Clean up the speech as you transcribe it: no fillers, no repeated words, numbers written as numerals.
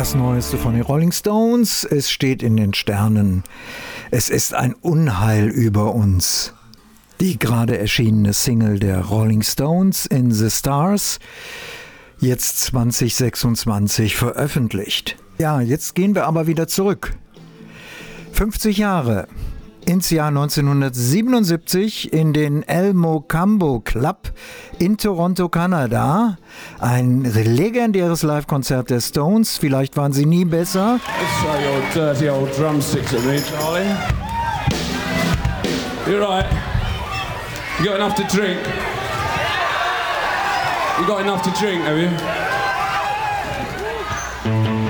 Das Neueste von den Rolling Stones. Es steht in den Sternen. Es ist ein Unheil über uns. Die gerade erschienene Single der Rolling Stones, In the Stars, jetzt 2026 veröffentlicht. Ja, jetzt gehen wir aber wieder zurück. 50 Jahre ins Jahr 1977 in den El Mocambo Club in Toronto, Kanada. Ein legendäres Live-Konzert der Stones. Vielleicht waren sie nie besser. Let's show your dirty old drumsticks at me, Charlie. You're right. You got enough to drink? You got enough to drink, have you?